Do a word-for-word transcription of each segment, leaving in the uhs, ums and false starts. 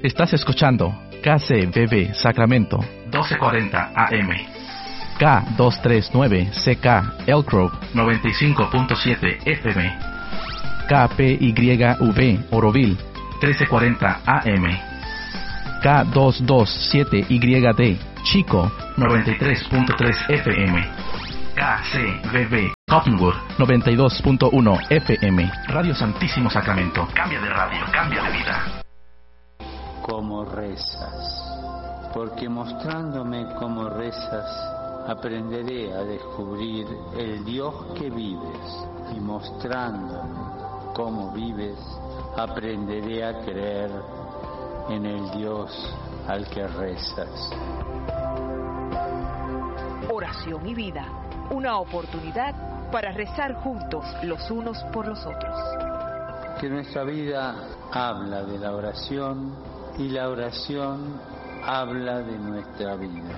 Estás escuchando K C B B Sacramento doce cuarenta A M, K doscientos treinta y nueve C K Elk Grove noventa y cinco punto siete F M, K P Y V Oroville trece cuarenta A M, K doscientos veintisiete Y D Chico noventa y tres punto tres F M, K C B B Cottonwood noventa y dos punto uno F M. Radio Santísimo Sacramento. Cambia de radio, cambia de vida. Cómo rezas, porque mostrándome cómo rezas, aprenderé a descubrir el Dios que vives, y mostrándome cómo vives, aprenderé a creer en el Dios al que rezas. Oración y vida, una oportunidad para rezar juntos los unos por los otros. Que nuestra vida habla de la oración y la oración habla de nuestra vida.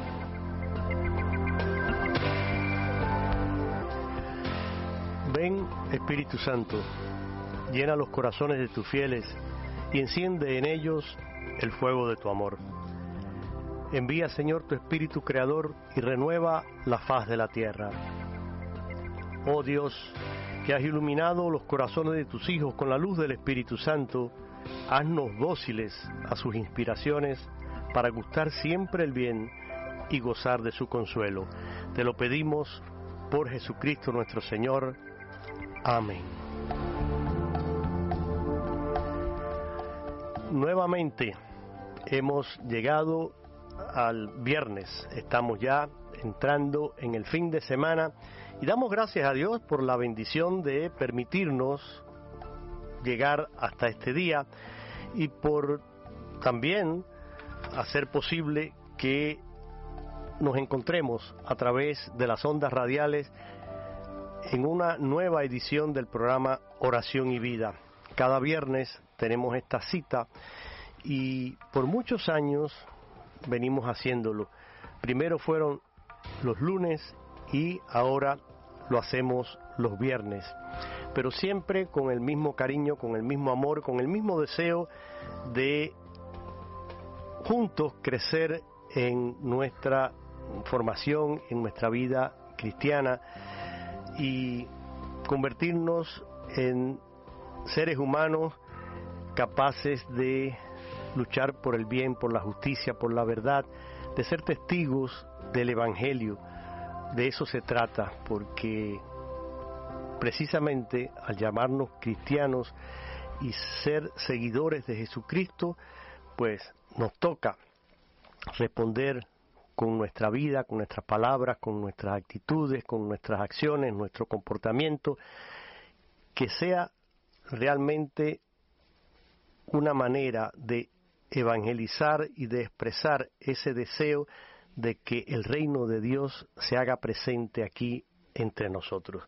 Ven, Espíritu Santo, llena los corazones de tus fieles y enciende en ellos el fuego de tu amor. Envía, Señor, tu Espíritu Creador y renueva la faz de la tierra. Oh Dios, que has iluminado los corazones de tus hijos con la luz del Espíritu Santo, haznos dóciles a sus inspiraciones para gustar siempre el bien y gozar de su consuelo. Te lo pedimos por Jesucristo nuestro Señor. Amén. Nuevamente hemos llegado al viernes, estamos ya entrando en el fin de semana y damos gracias a Dios por la bendición de permitirnos llegar hasta este día y por también hacer posible que nos encontremos a través de las ondas radiales en una nueva edición del programa Oración y Vida. Cada viernes tenemos esta cita y por muchos años venimos haciéndolo. Primero fueron los lunes y ahora lo hacemos los viernes, pero siempre con el mismo cariño, con el mismo amor, con el mismo deseo de juntos crecer en nuestra formación, en nuestra vida cristiana y convertirnos en seres humanos capaces de luchar por el bien, por la justicia, por la verdad, de ser testigos del Evangelio. De eso se trata, porque precisamente al llamarnos cristianos y ser seguidores de Jesucristo, pues nos toca responder con nuestra vida, con nuestras palabras, con nuestras actitudes, con nuestras acciones, nuestro comportamiento, que sea realmente una manera de evangelizar y de expresar ese deseo de que el reino de Dios se haga presente aquí entre nosotros.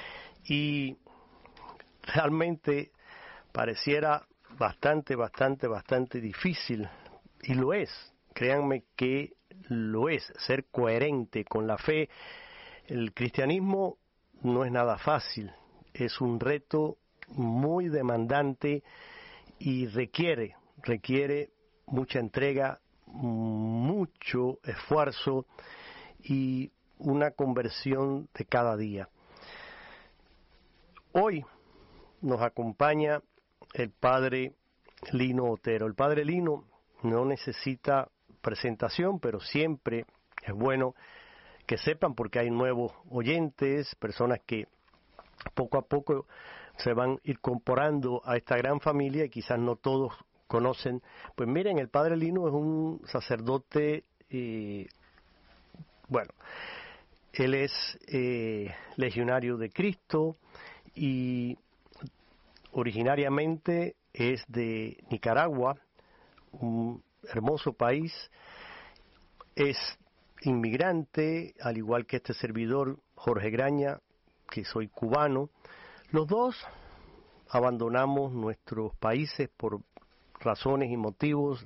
Y realmente pareciera bastante, bastante, bastante difícil, y lo es, créanme que lo es, ser coherente con la fe. El cristianismo no es nada fácil, es un reto muy demandante y requiere, requiere mucha entrega, mucho esfuerzo y una conversión de cada día. Hoy nos acompaña el padre Lino Otero. El padre Lino no necesita presentación, pero siempre es bueno que sepan, porque hay nuevos oyentes, personas que poco a poco se van incorporando a esta gran familia y quizás no todos conocen. Pues miren, el padre Lino es un sacerdote, eh, bueno, él es eh, legionario de Cristo y originariamente es de Nicaragua, un hermoso país. Es inmigrante, al igual que este servidor Jorge Graña, que soy cubano. Los dos abandonamos nuestros países por razones y motivos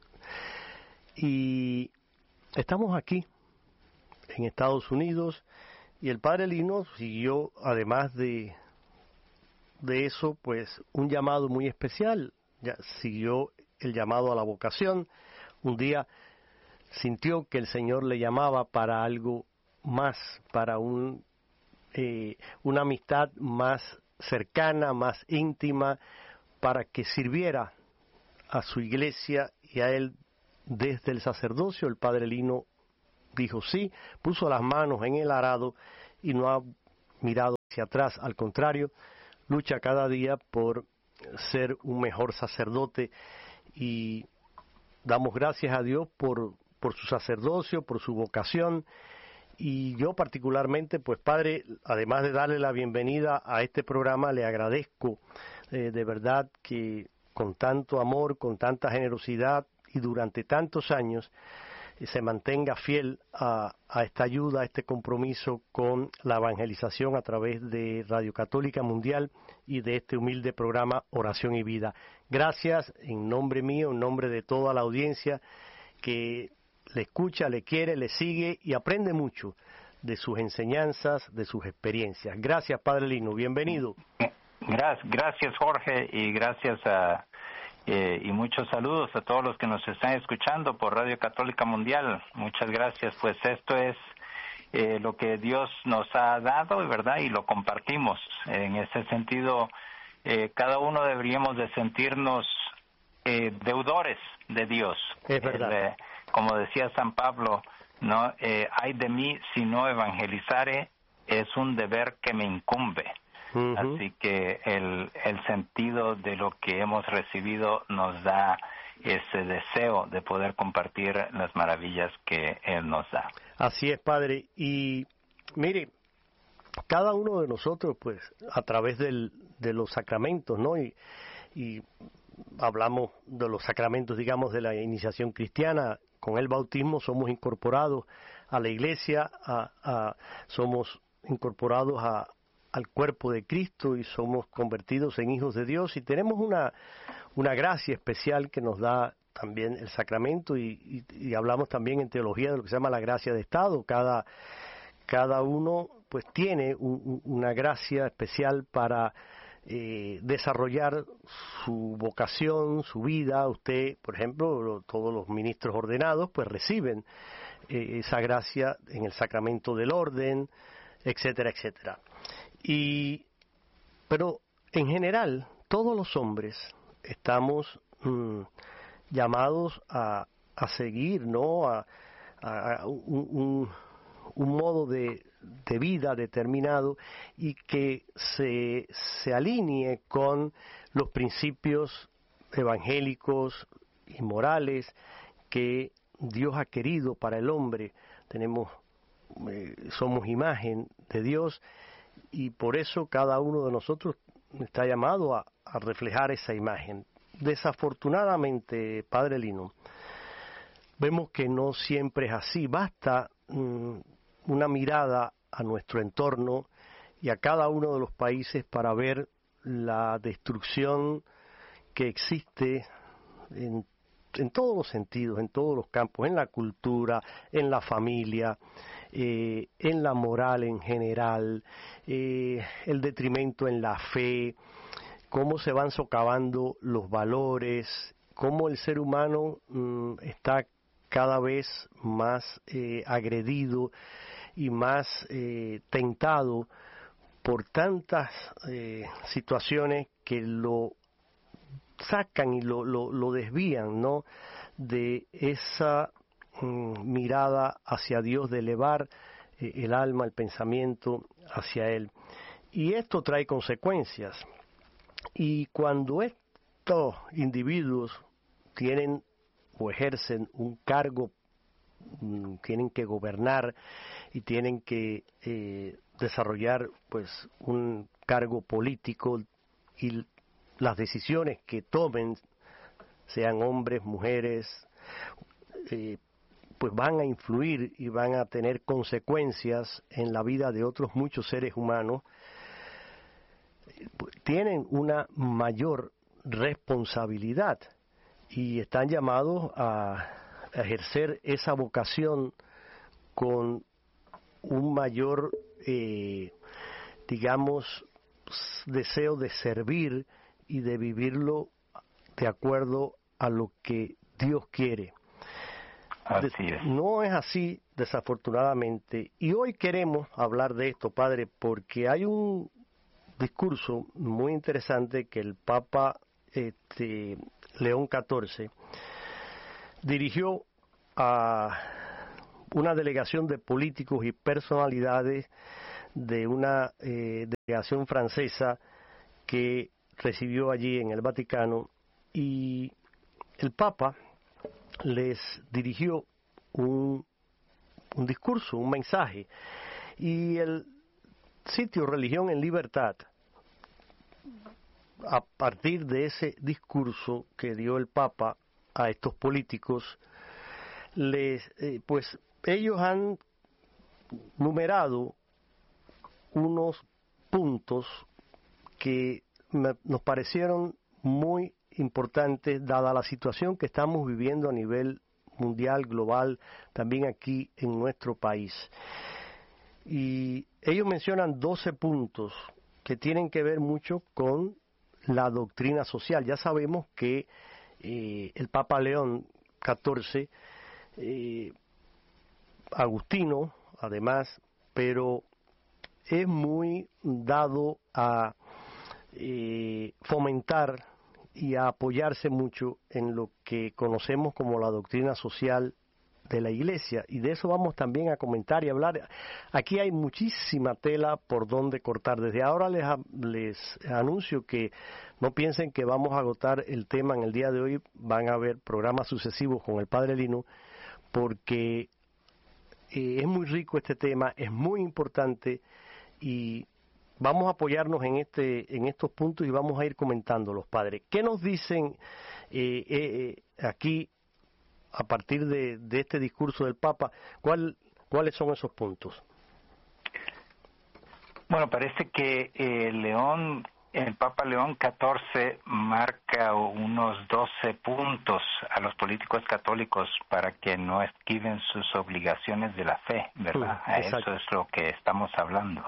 y estamos aquí en Estados Unidos, y el padre Lino siguió, además de de eso, pues un llamado muy especial. Ya siguió el llamado a la vocación. Un día sintió que el Señor le llamaba para algo más, para un, eh, una amistad más cercana, más íntima, para que sirviera a su iglesia y a él desde el sacerdocio. El padre Lino dijo sí, puso las manos en el arado y no ha mirado hacia atrás, al contrario, lucha cada día por ser un mejor sacerdote, y damos gracias a Dios por, por su sacerdocio, por su vocación. Y yo particularmente, pues padre, además de darle la bienvenida a este programa, le agradezco eh, de verdad que con tanto amor, con tanta generosidad y durante tantos años eh, se mantenga fiel a, a esta ayuda, a este compromiso con la evangelización a través de Radio Católica Mundial y de este humilde programa Oración y Vida. Gracias en nombre mío, en nombre de toda la audiencia que le escucha, le quiere, le sigue y aprende mucho de sus enseñanzas, de sus experiencias. Gracias, Padre Lino, bienvenido. Gracias, gracias Jorge, y gracias a, eh, y muchos saludos a todos los que nos están escuchando por Radio Católica Mundial. Muchas gracias, pues esto es eh, lo que Dios nos ha dado, ¿verdad? Y lo compartimos. En ese sentido, eh, cada uno deberíamos de sentirnos eh, deudores de Dios. Es verdad. El, eh, como decía San Pablo, no, eh, ay de mí si no evangelizare, es un deber que me incumbe. Uh-huh. Así que el, el sentido de lo que hemos recibido nos da ese deseo de poder compartir las maravillas que Él nos da. Así es, Padre. Y mire, cada uno de nosotros, pues, a través del, de los sacramentos, ¿no? Y, y hablamos de los sacramentos, digamos, de la iniciación cristiana. Con el bautismo somos incorporados a la iglesia, a, a, somos incorporados a, al cuerpo de Cristo y somos convertidos en hijos de Dios, y tenemos una, una gracia especial que nos da también el sacramento, y, y, y hablamos también en teología de lo que se llama la gracia de Estado. Cada, cada uno pues tiene un, una gracia especial para Eh, desarrollar su vocación, su vida. Usted, por ejemplo, todos los ministros ordenados pues reciben eh, esa gracia en el sacramento del orden, etcétera, etcétera. Y pero en general todos los hombres estamos mmm, llamados a, a seguir, ¿no? A, a, a un, un, un modo de de vida determinado, y que se, se alinee con los principios evangélicos y morales que Dios ha querido para el hombre. Tenemos, eh, somos imagen de Dios, y por eso cada uno de nosotros está llamado a, a reflejar esa imagen. Desafortunadamente, Padre Lino, vemos que no siempre es así. Basta mmm, una mirada a nuestro entorno y a cada uno de los países para ver la destrucción que existe en, en todos los sentidos, en todos los campos, en la cultura, en la familia, eh, en la moral en general, eh, el detrimento en la fe, cómo se van socavando los valores, cómo el ser humano mmm, está cada vez más eh, agredido y más eh, tentado por tantas eh, situaciones que lo sacan y lo, lo, lo desvían, ¿no?, de esa mm, mirada hacia Dios, de elevar eh, el alma, el pensamiento hacia Él. Y esto trae consecuencias. Y cuando estos individuos tienen o ejercen un cargo, tienen que gobernar y tienen que eh, desarrollar pues un cargo político, y las decisiones que tomen, sean hombres, mujeres, eh, pues van a influir y van a tener consecuencias en la vida de otros muchos seres humanos. Tienen una mayor responsabilidad y están llamados a ejercer esa vocación con un mayor, eh, digamos, deseo de servir y de vivirlo de acuerdo a lo que Dios quiere. Así es. No es así, desafortunadamente, y hoy queremos hablar de esto, Padre, porque hay un discurso muy interesante que el Papa este, León catorce dirigió a una delegación de políticos y personalidades de una eh, delegación francesa que recibió allí en el Vaticano, y el Papa les dirigió un, un discurso, un mensaje, y el sitio Religión en Libertad, a partir de ese discurso que dio el Papa a estos políticos, les eh, pues ellos han numerado unos puntos que me, nos parecieron muy importantes dada la situación que estamos viviendo a nivel mundial, global, también aquí en nuestro país. Y ellos mencionan doce puntos que tienen que ver mucho con la doctrina social. Ya sabemos que eh, el Papa León catorce, eh, agustino además, pero es muy dado a eh, fomentar y a apoyarse mucho en lo que conocemos como la doctrina social de la Iglesia, y de eso vamos también a comentar y hablar. Aquí hay muchísima tela por donde cortar. Desde ahora les, les anuncio que no piensen que vamos a agotar el tema en el día de hoy. Van a haber programas sucesivos con el Padre Lino, porque eh, es muy rico este tema, es muy importante, y vamos a apoyarnos en este en estos puntos y vamos a ir comentando los padres. ¿Qué nos dicen eh, eh, aquí a partir de, de este discurso del Papa? ¿Cuál, ¿Cuáles son esos puntos? Bueno, parece que eh, León, el Papa León catorce marca unos doce puntos a los políticos católicos para que no esquiven sus obligaciones de la fe, ¿verdad? Mm, Eso es lo que estamos hablando.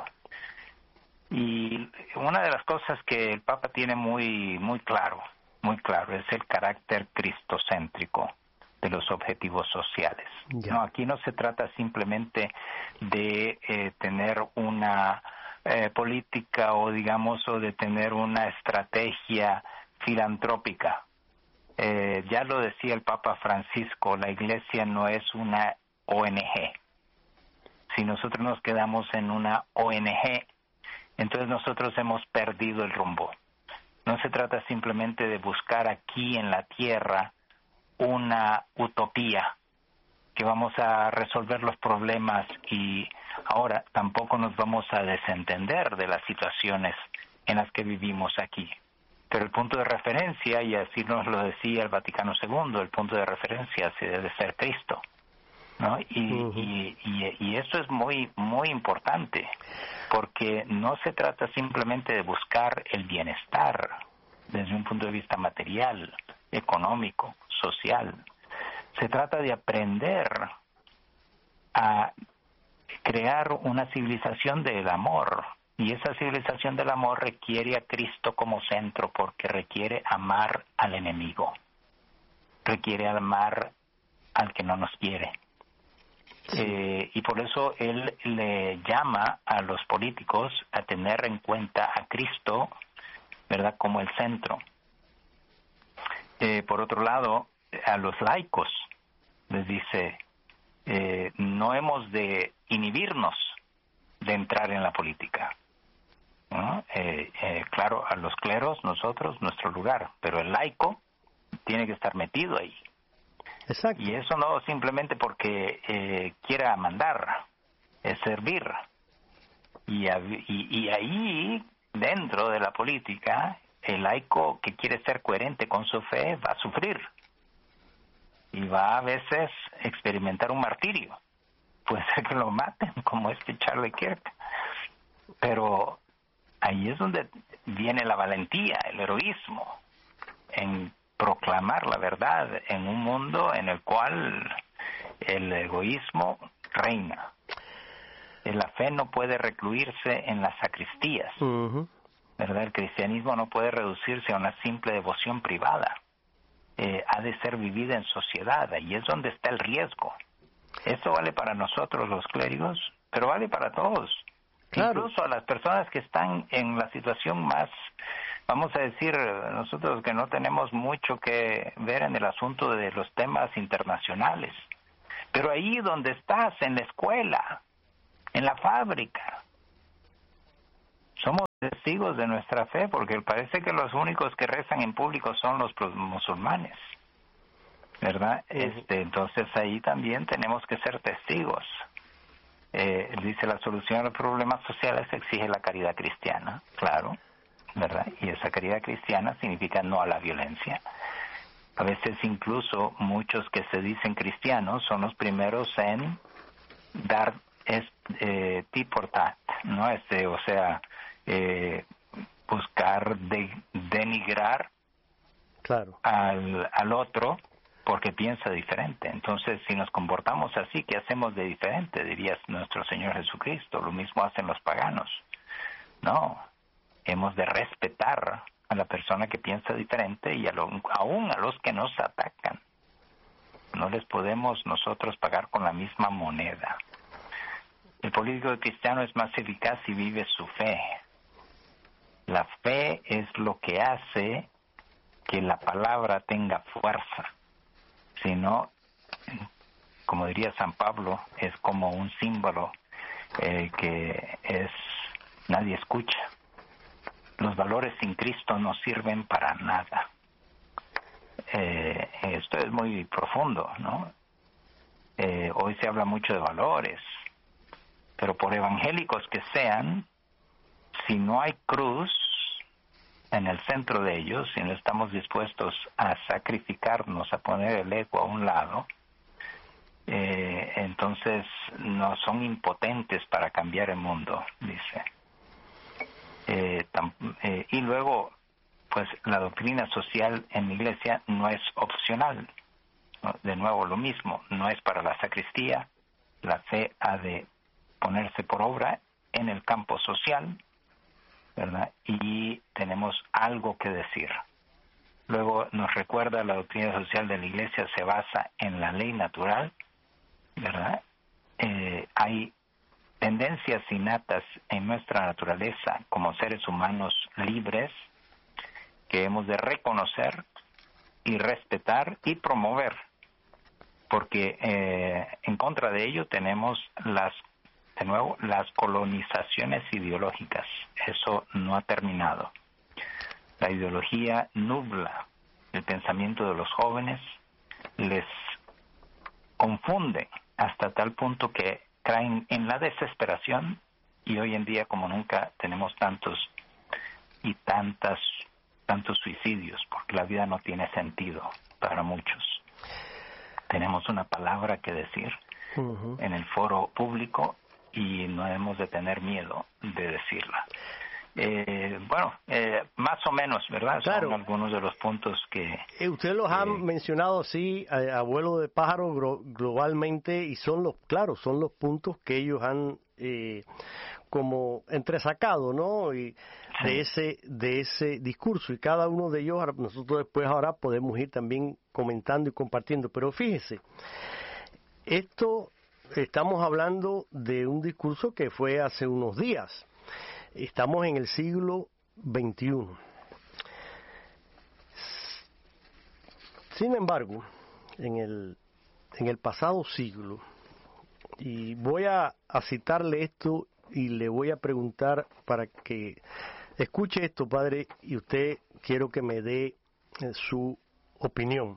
Y una de las cosas que el Papa tiene muy muy claro, muy claro, es el carácter cristocéntrico de los objetivos sociales. Yeah. No, aquí no se trata simplemente de eh, tener una eh, política o digamos o de tener una estrategia filantrópica. Eh, ya lo decía el Papa Francisco, la Iglesia no es una O N G. Si nosotros nos quedamos en una O N G, entonces nosotros hemos perdido el rumbo. No se trata simplemente de buscar aquí en la tierra una utopía que vamos a resolver los problemas, y ahora tampoco nos vamos a desentender de las situaciones en las que vivimos aquí. Pero el punto de referencia, y así nos lo decía el Vaticano segundo, el punto de referencia sí debe ser Cristo, ¿no? Y, uh-huh. y, y, y eso es muy, muy importante, porque no se trata simplemente de buscar el bienestar desde un punto de vista material, económico, social. Se trata de aprender a crear una civilización del amor, y esa civilización del amor requiere a Cristo como centro, porque requiere amar al enemigo, requiere amar al que no nos quiere. Sí. Eh, y por eso él le llama a los políticos a tener en cuenta a Cristo, ¿verdad?, como el centro. Eh, por otro lado, a los laicos les dice, eh, no hemos de inhibirnos de entrar en la política, ¿no? Eh, eh, claro, a los cleros, nosotros, nuestro lugar, pero el laico tiene que estar metido ahí. Exacto. Y eso no simplemente porque eh, quiera mandar, es servir. Y, y, y ahí, dentro de la política, el laico que quiere ser coherente con su fe va a sufrir. Y va a veces experimentar un martirio. Puede ser que lo maten, como este Charlie Kirk. Pero ahí es donde viene la valentía, el heroísmo, en proclamar la verdad en un mundo en el cual el egoísmo reina. La fe no puede recluirse en las sacristías, uh-huh. ¿verdad? El cristianismo no puede reducirse a una simple devoción privada. Eh, ha de ser vivida en sociedad. Ahí es donde está el riesgo. Esto vale para nosotros los clérigos, pero vale para todos. Claro. Incluso a las personas que están en la situación más, vamos a decir, nosotros que no tenemos mucho que ver en el asunto de los temas internacionales. Pero ahí donde estás, en la escuela, en la fábrica, somos testigos de nuestra fe, porque parece que los únicos que rezan en público son los musulmanes, ¿verdad? Uh-huh. Este, entonces ahí también tenemos que ser testigos. Eh, dice, la solución a los problemas sociales exige la caridad cristiana, claro, ¿verdad? Y esa caridad cristiana significa no a la violencia. A veces incluso muchos que se dicen cristianos son los primeros en dar es, eh, tit por tat, ¿no? Este, o sea, eh, buscar de, denigrar claro. al, al otro porque piensa diferente. Entonces, si nos comportamos así, ¿qué hacemos de diferente? Diría nuestro Señor Jesucristo. Lo mismo hacen los paganos. No, hemos de respetar a la persona que piensa diferente y a lo, aún a los que nos atacan. No les podemos nosotros pagar con la misma moneda. El político cristiano es más eficaz si vive su fe. La fe es lo que hace que la palabra tenga fuerza. Si no, como diría San Pablo, es como un símbolo eh, que es nadie escucha. Los valores sin Cristo no sirven para nada. Eh, esto es muy profundo, ¿no? Eh, hoy se habla mucho de valores, pero por evangélicos que sean, si no hay cruz en el centro de ellos, si no estamos dispuestos a sacrificarnos, a poner el ego a un lado, eh, entonces no son impotentes para cambiar el mundo, dice. Eh, tam, eh, y luego, pues la doctrina social en la iglesia no es opcional, ¿no? De nuevo lo mismo, no es para la sacristía, la fe ha de ponerse por obra en el campo social, ¿verdad? Y tenemos algo que decir. Luego nos recuerda, la doctrina social de la iglesia se basa en la ley natural, ¿verdad? Eh, hay tendencias innatas en nuestra naturaleza como seres humanos libres que hemos de reconocer y respetar y promover, porque eh, en contra de ello tenemos las De nuevo, las colonizaciones ideológicas. Eso no ha terminado. La ideología nubla el pensamiento de los jóvenes, les confunde hasta tal punto que caen en la desesperación, y hoy en día como nunca tenemos tantos y tantas tantos suicidios, porque la vida no tiene sentido para muchos. Tenemos una palabra que decir uh-huh. en el foro público y no hemos de tener miedo de decirla. Eh, bueno, eh, más o menos, ¿verdad? Claro. Son algunos de los puntos que... Eh, usted los eh, ha mencionado así, a, a vuelo de pájaro gro, globalmente, y son los, claro, son los puntos que ellos han eh, como entresacado, ¿no? Y sí. de ese de ese discurso, y cada uno de ellos, nosotros después ahora podemos ir también comentando y compartiendo. Pero fíjese, esto... Estamos hablando de un discurso que fue hace unos días. Estamos en el siglo veintiuno. Sin embargo, en el, en el pasado siglo, y voy a, a citarle esto y le voy a preguntar para que escuche esto, padre, y usted quiero que me dé eh, su opinión.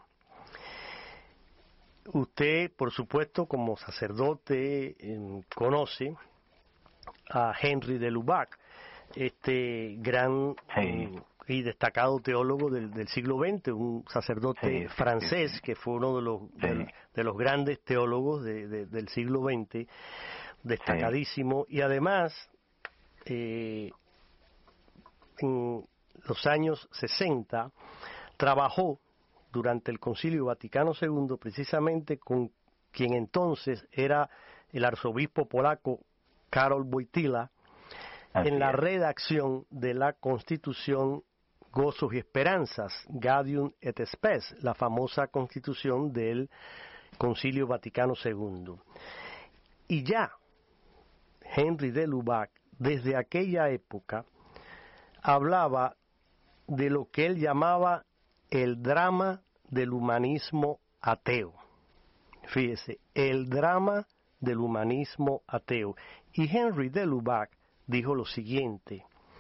Usted, por supuesto, como sacerdote, eh, conoce a Henry de Lubac, este gran sí. eh, y destacado teólogo del, del siglo veinte, un sacerdote sí, francés sí, sí. que fue uno de los sí. de, de los grandes teólogos de, de, del siglo veinte, destacadísimo, sí. y además eh, en los años sesenta trabajó durante el Concilio Vaticano segundo, precisamente con quien entonces era el arzobispo polaco Karol Wojtyła, Así en la es. redacción de la Constitución gozos y esperanzas, Gaudium et Spes, la famosa constitución del Concilio Vaticano segundo. Y ya Henry de Lubac, desde aquella época, hablaba de lo que él llamaba el drama del humanismo ateo. Fíjese, el drama del humanismo ateo. Y Henry de Lubac dijo lo siguiente,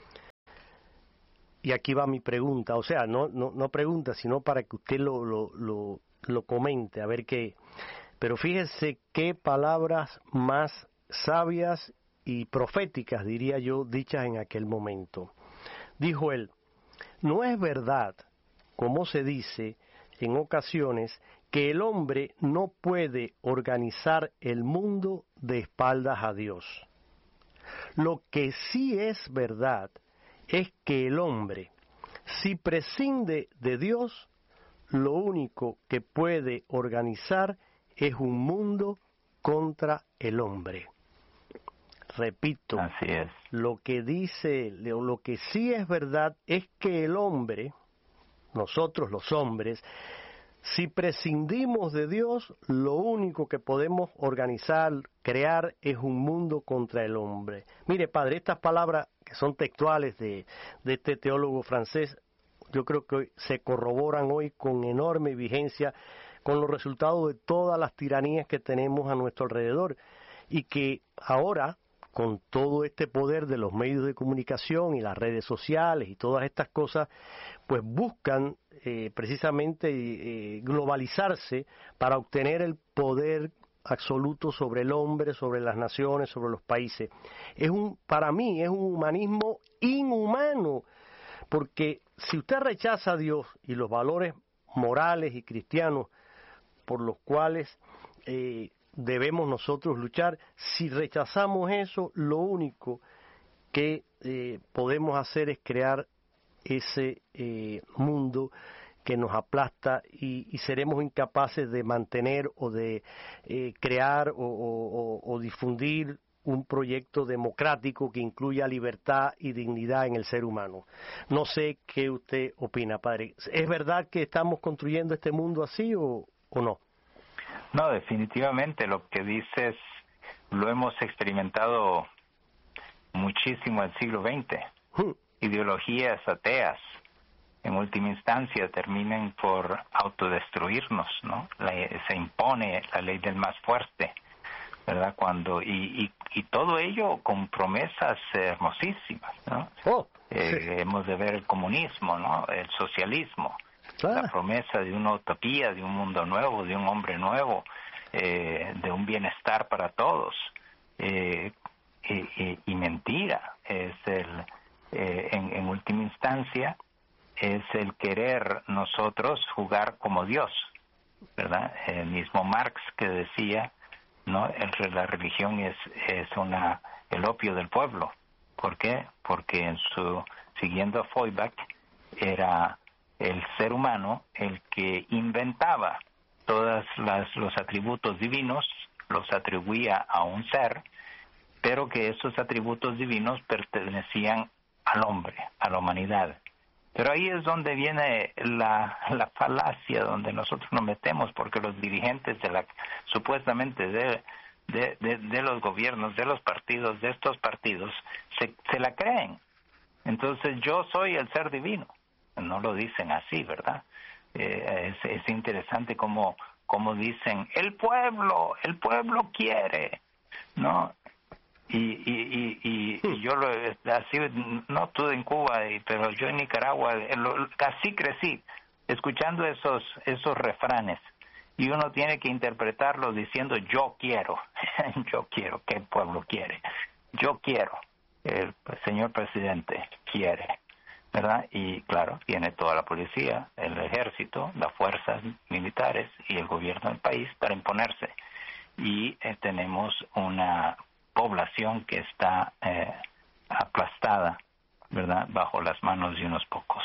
y aquí va mi pregunta, o sea, no, no, no pregunta, sino para que usted lo, lo, lo, lo comente, a ver qué. Pero fíjese qué palabras más sabias y proféticas, diría yo, dichas en aquel momento. Dijo él, no es verdad, como se dice en ocasiones, que el hombre no puede organizar el mundo de espaldas a Dios. Lo que sí es verdad es que el hombre, si prescinde de Dios, lo único que puede organizar es un mundo contra el hombre. Repito, así es. Lo que dice, lo que sí es verdad es que el hombre, nosotros los hombres, si prescindimos de Dios, lo único que podemos organizar, crear, es un mundo contra el hombre. Mire, padre, estas palabras que son textuales de, de este teólogo francés, yo creo que se corroboran hoy con enorme vigencia con los resultados de todas las tiranías que tenemos a nuestro alrededor, y que ahora, con todo este poder de los medios de comunicación y las redes sociales y todas estas cosas, pues buscan eh, precisamente eh, globalizarse para obtener el poder absoluto sobre el hombre, sobre las naciones, sobre los países. Es un, para mí es un humanismo inhumano, porque si usted rechaza a Dios y los valores morales y cristianos por los cuales eh, debemos nosotros luchar, si rechazamos eso, lo único que eh, podemos hacer es crear ese eh, mundo que nos aplasta, y, y seremos incapaces de mantener o de eh, crear o, o, o difundir un proyecto democrático que incluya libertad y dignidad en el ser humano. No sé qué usted opina, padre. ¿Es verdad que estamos construyendo este mundo así o, o no? No, definitivamente lo que dices lo hemos experimentado muchísimo en el siglo veinte. Hmm. Ideologías ateas, en última instancia, terminan por autodestruirnos, ¿no? La, se impone la ley del más fuerte, ¿verdad? Cuando y, y, y todo ello con promesas hermosísimas, ¿no? Oh, eh, sí. Hemos de ver el comunismo, ¿no? El socialismo. Ah. La promesa de una utopía, de un mundo nuevo, de un hombre nuevo, eh, de un bienestar para todos. Eh, y, y, y mentira, es el, eh, en, en última instancia, es el querer nosotros jugar como Dios, ¿verdad? El mismo Marx que decía, ¿no? El, la religión es, es una, el opio del pueblo. ¿Por qué? Porque en su, siguiendo a Feuerbach, era el ser humano el que inventaba todos los atributos divinos, los atribuía a un ser, pero que esos atributos divinos pertenecían al hombre, a la humanidad. Pero ahí es donde viene la, la falacia, donde nosotros nos metemos, porque los dirigentes de la supuestamente de, de, de, de los gobiernos, de los partidos, de estos partidos, se, se la creen. Entonces yo soy el ser divino. No lo dicen así, ¿verdad? Eh, es, es interesante cómo, cómo dicen, el pueblo, el pueblo quiere, ¿no? Y, y, y, y, y yo lo, así, no tú en Cuba, pero yo en Nicaragua, lo, así crecí, escuchando esos, esos refranes. Y uno tiene que interpretarlos diciendo, yo quiero, yo quiero, ¿qué pueblo quiere? Yo quiero, el señor presidente quiere, ¿verdad? Y claro, tiene toda la policía, el ejército, las fuerzas militares y el gobierno del país para imponerse. Y eh, tenemos una población que está eh, aplastada, ¿verdad?, bajo las manos de unos pocos.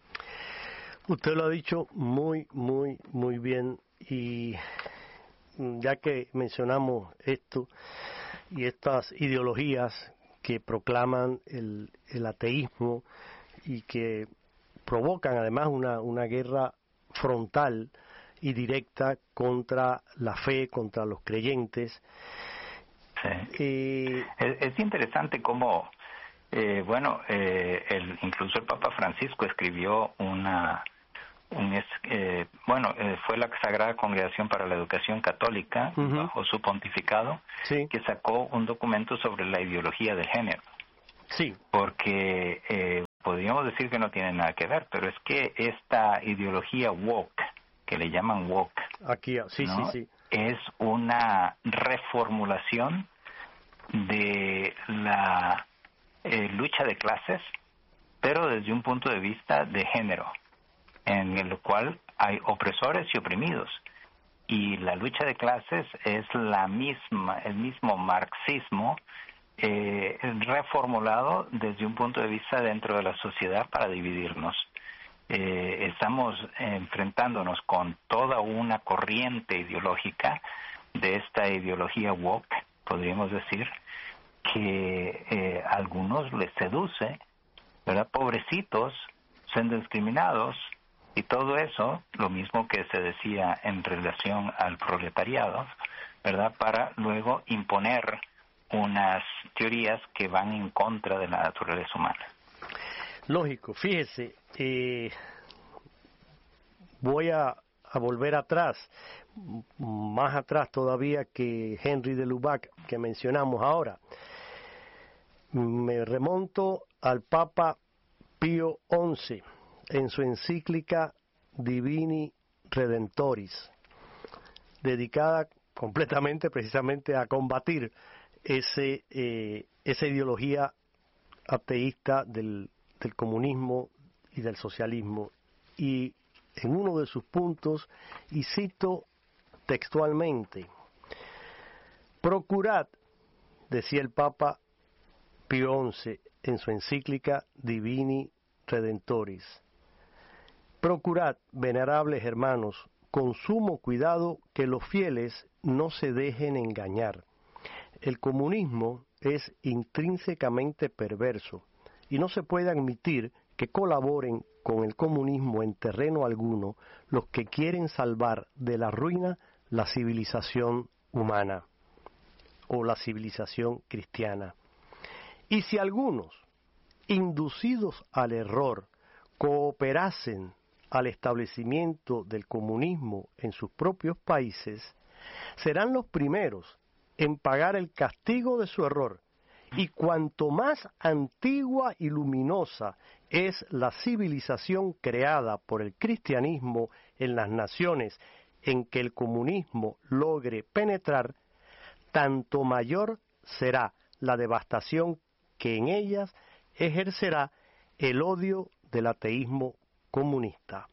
Usted lo ha dicho muy, muy, muy bien, y ya que mencionamos esto y estas ideologías que proclaman el, el ateísmo y que provocan además una, una guerra frontal y directa contra la fe, contra los creyentes. Sí. Eh, es, es interesante cómo, eh, bueno, eh, el, incluso el Papa Francisco escribió una, un, eh, bueno, eh, fue la Sagrada Congregación para la Educación Católica, uh-huh. bajo su pontificado, sí. que sacó un documento sobre la ideología del género. Sí. Porque eh, podríamos decir que no tiene nada que ver, pero es que esta ideología woke, que le llaman woke, aquí, sí, ¿no? sí, sí, es una reformulación de la eh, lucha de clases, pero desde un punto de vista de género, en el cual hay opresores y oprimidos. Y la lucha de clases es la misma, el mismo marxismo eh, reformulado desde un punto de vista dentro de la sociedad para dividirnos. Eh, estamos enfrentándonos con toda una corriente ideológica de esta ideología woke, podríamos decir, que eh, a algunos les seduce, ¿verdad? Pobrecitos, siendo discriminados, y todo eso, lo mismo que se decía en relación al proletariado, ¿verdad? Para luego imponer unas teorías que van en contra de la naturaleza humana. Lógico, fíjese, eh, voy a, a volver atrás, más atrás todavía que Henry de Lubac, que mencionamos ahora. Me remonto al Papa Pío once, en su encíclica Divini Redentoris, dedicada completamente precisamente a combatir ese eh, esa ideología ateísta del, del comunismo y del socialismo. Y en uno de sus puntos, y cito textualmente: procurad, decía el Papa Pío once en su encíclica Divini Redentoris, procurad, venerables hermanos, con sumo cuidado que los fieles no se dejen engañar. El comunismo es intrínsecamente perverso y no se puede admitir que colaboren con el comunismo en terreno alguno los que quieren salvar de la ruina la civilización humana o la civilización cristiana. Y si algunos, inducidos al error, cooperasen al establecimiento del comunismo en sus propios países, serán los primeros en pagar el castigo de su error. Y cuanto más antigua y luminosa es la civilización creada por el cristianismo en las naciones en que el comunismo logre penetrar, tanto mayor será la devastación que en ellas ejercerá el odio del ateísmo comunista.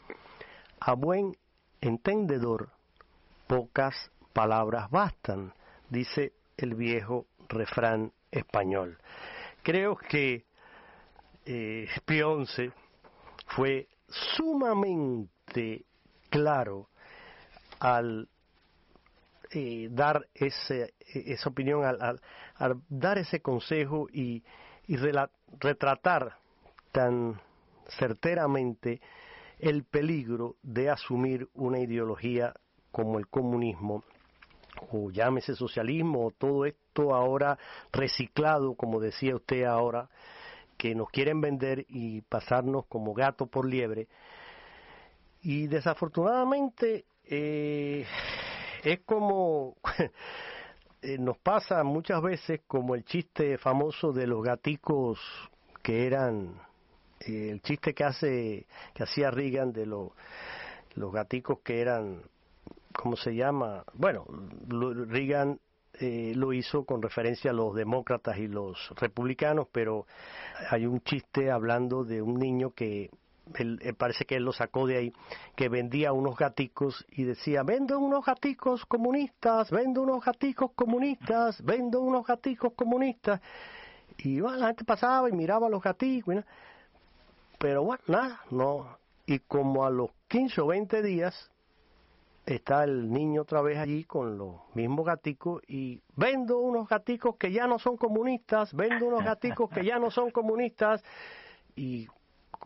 A buen entendedor, pocas palabras bastan, dice el viejo refrán español. Creo que eh, Pío once fue sumamente claro al eh, dar ese, esa opinión, al, al, al dar ese consejo y, y rela, retratar tan certeramente el peligro de asumir una ideología como el comunismo, o llámese socialismo, o todo esto ahora reciclado, como decía usted ahora, que nos quieren vender y pasarnos como gato por liebre. Y desafortunadamente eh, es como eh, nos pasa muchas veces como el chiste famoso de los gaticos que eran eh, el chiste que hace que hacía Reagan de los los gaticos que eran, ¿cómo se llama? Bueno, Reagan eh, lo hizo con referencia a los demócratas y los republicanos, pero hay un chiste hablando de un niño que él, él parece que él lo sacó de ahí, que vendía unos gaticos y decía: vendo unos gaticos comunistas, vendo unos gaticos comunistas, vendo unos gaticos comunistas. Y bueno, la gente pasaba y miraba los gaticos, ¿no? Pero bueno, nada, no. Y como a los quince o veinte días está el niño otra vez allí con los mismos gaticos y vendo unos gaticos que ya no son comunistas, vendo unos gaticos que ya no son comunistas. Y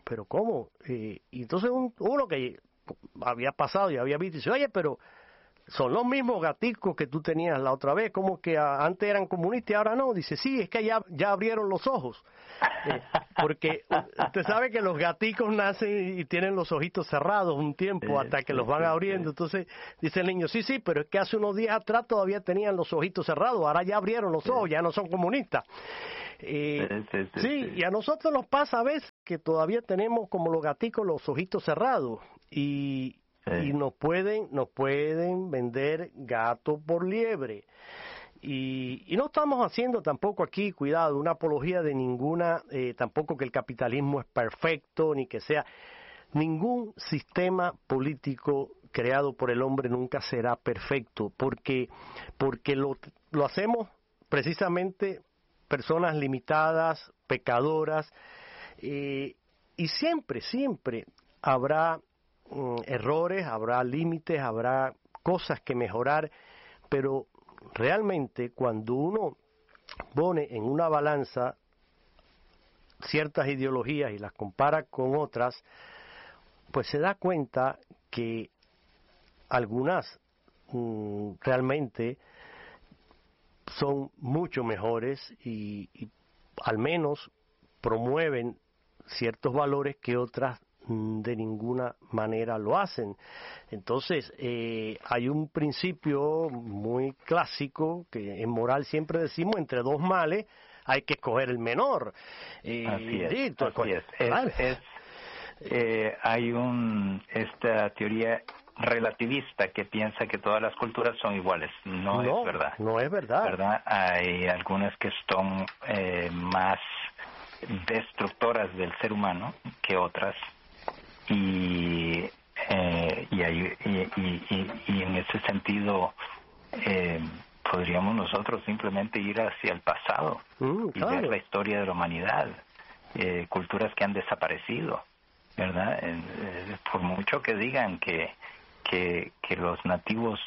pero ¿cómo? Eh, y entonces un, uno que había pasado y había visto, dice, oye, pero son los mismos gaticos que tú tenías la otra vez, como que a, antes eran comunistas y ahora no. Dice, sí, es que ya, ya abrieron los ojos. Eh, porque usted sabe que los gaticos nacen y tienen los ojitos cerrados un tiempo hasta que los van abriendo. Entonces dice el niño, sí, sí, pero es que hace unos días atrás todavía tenían los ojitos cerrados, ahora ya abrieron los ojos, ya no son comunistas. Eh, sí, sí, sí, sí, y a nosotros nos pasa a veces que todavía tenemos como los gaticos los ojitos cerrados y, sí. y nos pueden nos pueden vender gato por liebre. Y, y no estamos haciendo tampoco aquí, cuidado, una apología de ninguna, eh, tampoco que el capitalismo es perfecto, ni que sea, ningún sistema político creado por el hombre nunca será perfecto, porque, porque lo, lo hacemos precisamente personas limitadas, pecadoras, eh, y siempre, siempre habrá mm, errores, habrá límites, habrá cosas que mejorar, pero realmente cuando uno pone en una balanza ciertas ideologías y las compara con otras, pues se da cuenta que algunas mm, realmente son mucho mejores y, y al menos promueven ciertos valores que otras de ninguna manera lo hacen. Entonces, eh, hay un principio muy clásico que en moral siempre decimos, entre dos males hay que escoger el menor. Eh, así es, sí, así es. es, es eh, hay un esta teoría relativista que piensa que todas las culturas son iguales. No, no es verdad. No es verdad. ¿verdad? Hay algunas que son eh, más destructoras del ser humano que otras. Y, eh, y, hay, y, y, y, y en ese sentido eh, podríamos nosotros simplemente ir hacia el pasado mm, y claro. ver la historia de la humanidad, eh, culturas que han desaparecido, ¿verdad? Eh, eh, por mucho que digan que, que, que los nativos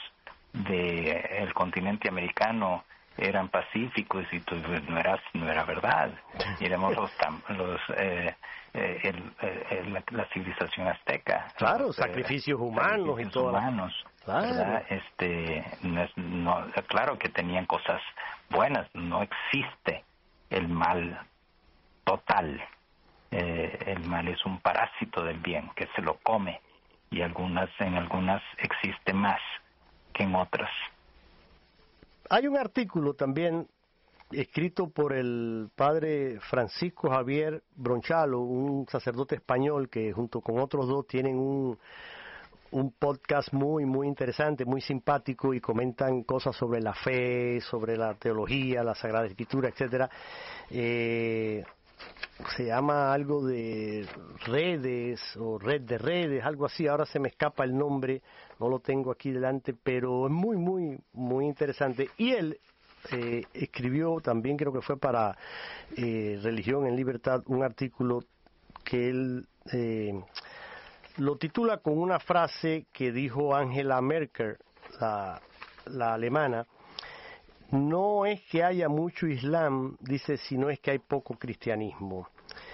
del continente americano eran pacíficos y pues, no era no era verdad. Miremos los los eh, eh, el, el, la, la civilización azteca, claro, los, sacrificios eh, humanos sacrificios y todo humanos, claro. ¿verdad? Este no, es, no claro que tenían cosas buenas, no existe el mal total. Eh, el mal es un parásito del bien que se lo come y algunas en algunas existe más que en otras. Hay un artículo también escrito por el padre Francisco Javier Bronchalo, un sacerdote español que junto con otros dos tienen un, un podcast muy, muy interesante, muy simpático y comentan cosas sobre la fe, sobre la teología, la Sagrada Escritura, etcétera. Eh, se llama algo de redes o red de redes, algo así, ahora se me escapa el nombre, no lo tengo aquí delante, pero es muy, muy, muy interesante. Y él eh, escribió también, creo que fue para eh, Religión en Libertad, un artículo que él eh, lo titula con una frase que dijo Angela Merkel, la, la alemana. No es que haya mucho Islam, dice, sino es que hay poco cristianismo.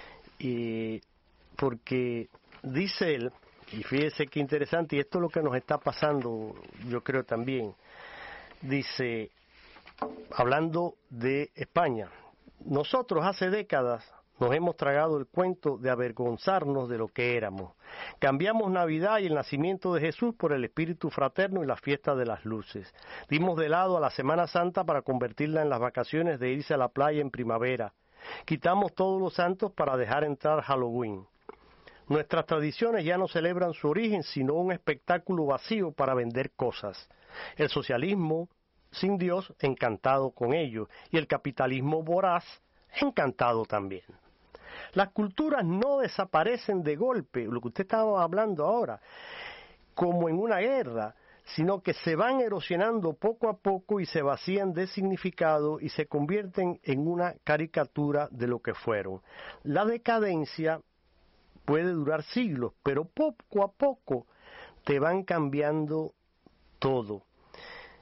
Y porque dice él, y fíjese qué interesante, y esto es lo que nos está pasando, yo creo también, dice, hablando de España, nosotros hace décadas nos hemos tragado el cuento de avergonzarnos de lo que éramos. Cambiamos Navidad y el nacimiento de Jesús por el espíritu fraterno y la fiesta de las luces. Dimos de lado a la Semana Santa para convertirla en las vacaciones de irse a la playa en primavera. Quitamos todos los santos para dejar entrar Halloween. Nuestras tradiciones ya no celebran su origen, sino un espectáculo vacío para vender cosas. El socialismo, sin Dios, encantado con ello, y el capitalismo voraz, encantado también. Las culturas no desaparecen de golpe, lo que usted estaba hablando ahora, como en una guerra, sino que se van erosionando poco a poco y se vacían de significado y se convierten en una caricatura de lo que fueron. La decadencia puede durar siglos, pero poco a poco te van cambiando todo.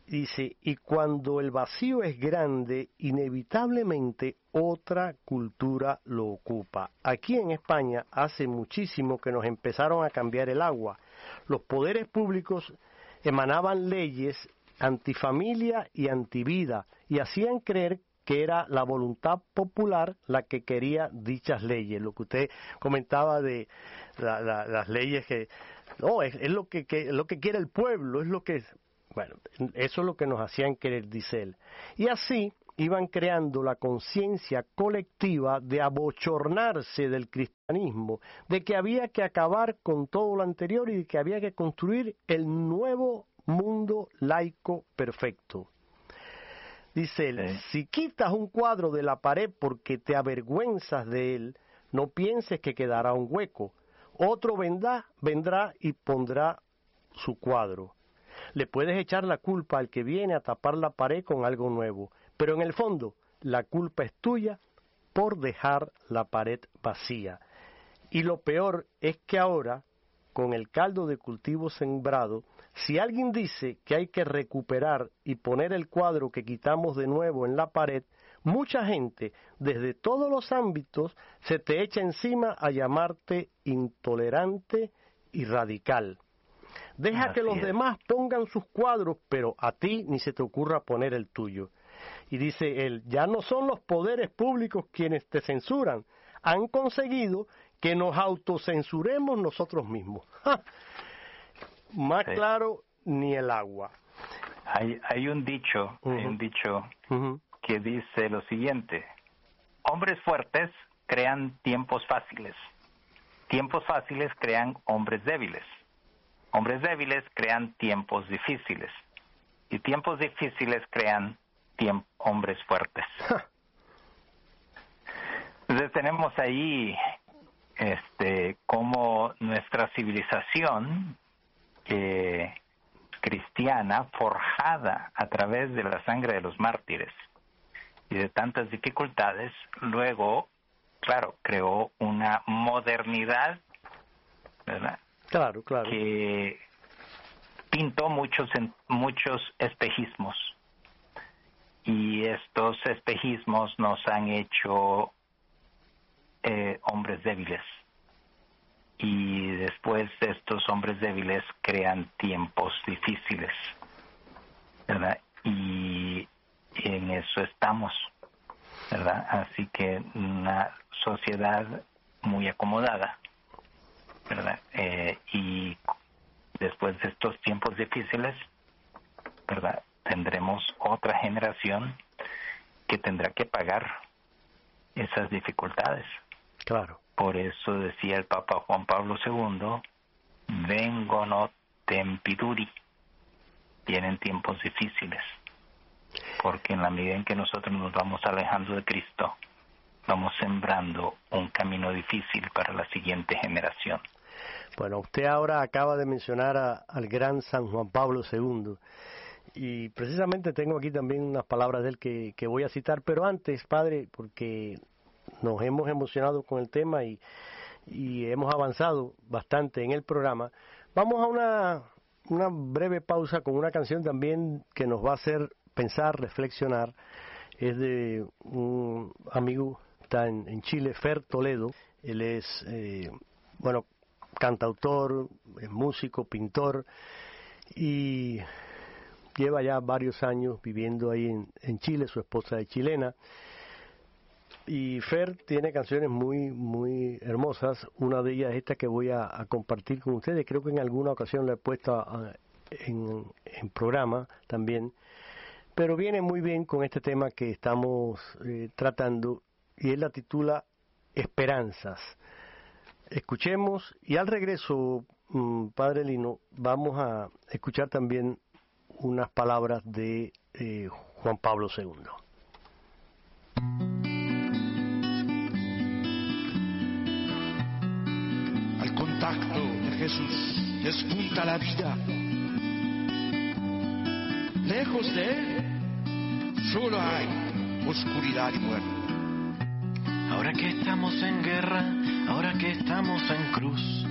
dice, y cuando el vacío es grande, inevitablemente otra cultura lo ocupa. Aquí en España hace muchísimo que nos empezaron a cambiar el agua. Los poderes públicos emanaban leyes antifamilia y antivida y hacían creer que era la voluntad popular la que quería dichas leyes. Lo que usted comentaba de la, la, las leyes que no es, es lo que, que es lo que quiere el pueblo, es lo que bueno, eso es lo que nos hacían querer, dice él. Y así iban creando la conciencia colectiva de abochornarse del cristianismo, de que había que acabar con todo lo anterior y de que había que construir el nuevo mundo laico perfecto. Dice él, sí. Si quitas un cuadro de la pared porque te avergüenzas de él, no pienses que quedará un hueco. Otro vendrá, vendrá y pondrá su cuadro. Le puedes echar la culpa al que viene a tapar la pared con algo nuevo, pero en el fondo la culpa es tuya por dejar la pared vacía. Y lo peor es que ahora, con el caldo de cultivo sembrado, si alguien dice que hay que recuperar y poner el cuadro que quitamos de nuevo en la pared, mucha gente, desde todos los ámbitos, se te echa encima a llamarte intolerante y radical. Deja Así que los es. demás pongan sus cuadros, pero a ti ni se te ocurra poner el tuyo. Y dice él, ya no son los poderes públicos quienes te censuran, han conseguido que nos autocensuremos nosotros mismos. ¡Ja! Más sí. claro, ni el agua. Hay, hay un dicho, uh-huh. hay un dicho uh-huh. que dice lo siguiente: hombres fuertes crean tiempos fáciles, tiempos fáciles crean hombres débiles, hombres débiles crean tiempos difíciles, y tiempos difíciles crean tiemp- hombres fuertes. Entonces tenemos ahí este como nuestra civilización eh, cristiana, forjada a través de la sangre de los mártires y de tantas dificultades, luego, claro, creó una modernidad, ¿verdad? Claro, claro. Que pintó muchos muchos espejismos, y estos espejismos nos han hecho eh, hombres débiles, y después estos hombres débiles crean tiempos difíciles, ¿verdad? Y en eso estamos, ¿verdad? Así que una sociedad muy acomodada, ¿verdad? Eh, y después de estos tiempos difíciles, ¿verdad?, tendremos otra generación que tendrá que pagar esas dificultades. Claro. Por eso decía el Papa Juan Pablo segundo, vengono tempi duri, vienen tiempos difíciles, porque en la medida en que nosotros nos vamos alejando de Cristo, vamos sembrando un camino difícil para la siguiente generación. Bueno, usted ahora acaba de mencionar a, al gran San Juan Pablo segundo, y precisamente tengo aquí también unas palabras de él que, que voy a citar, pero antes, padre, porque nos hemos emocionado con el tema y, y hemos avanzado bastante en el programa, vamos a una, una breve pausa con una canción también que nos va a hacer pensar, reflexionar. Es de un amigo, está en, en Chile, Fer Toledo. Él es, eh, bueno, cantautor, es músico, pintor, y lleva ya varios años viviendo ahí en, en Chile. Su esposa es chilena, y Fer tiene canciones muy muy hermosas. Una de ellas es esta que voy a, a compartir con ustedes. Creo que en alguna ocasión la he puesto a, en, en programa también, pero viene muy bien con este tema que estamos eh, tratando, y él la titula Esperanzas. Escuchemos, y al regreso, mmm, Padre Lino, vamos a escuchar también unas palabras de eh, Juan Pablo segundo. Al contacto de Jesús despunta la vida. Lejos de él solo hay oscuridad y muerte. Ahora que estamos en guerra, ahora que estamos en cruz,